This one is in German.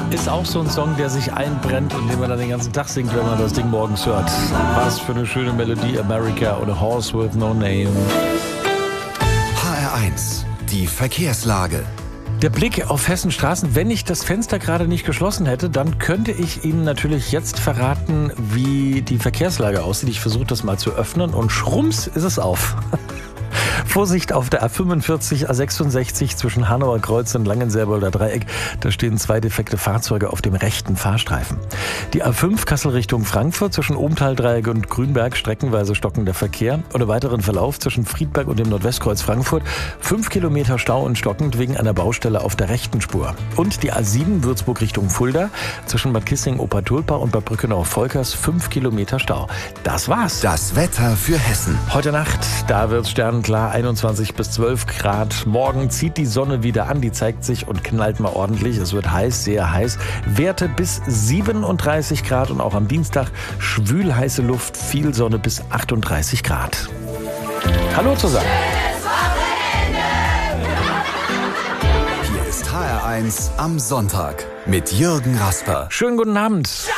Ist auch so ein Song, der sich einbrennt und den man dann den ganzen Tag singt, wenn man das Ding morgens hört. Was für eine schöne Melodie, America oder Horse with No Name. HR1, die Verkehrslage. Der Blick auf Hessens Straßen, wenn ich das Fenster gerade nicht geschlossen hätte, dann könnte ich Ihnen natürlich jetzt verraten, wie die Verkehrslage aussieht. Ich versuche das mal zu öffnen und schrumps ist es auf. Vorsicht auf der A45, A66 zwischen Hanauer Kreuz und Langenselboder Dreieck. Da stehen 2 defekte Fahrzeuge auf dem rechten Fahrstreifen. Die A5 Kassel Richtung Frankfurt zwischen Obenthal-Dreieck und Grünberg streckenweise stockender Verkehr. Oder weiteren Verlauf zwischen Friedberg und dem Nordwestkreuz Frankfurt. 5 Kilometer Stau und stockend wegen einer Baustelle auf der rechten Spur. Und die A7 Würzburg Richtung Fulda zwischen Bad Kissing-Obertulpa und Bad Brückenau-Volkers 5 Kilometer Stau. Das war's. Das Wetter für Hessen. Heute Nacht, da wird's sternenklar, 21 bis 12 Grad. Morgen zieht die Sonne wieder an, die zeigt sich und knallt mal ordentlich. Es wird heiß, sehr heiß. Werte bis 37 Grad und auch am Dienstag schwül heiße Luft, viel Sonne bis 38 Grad. Hallo zusammen. Hier ist HR1 am Sonntag mit Jürgen Rasper. Schönen guten Abend.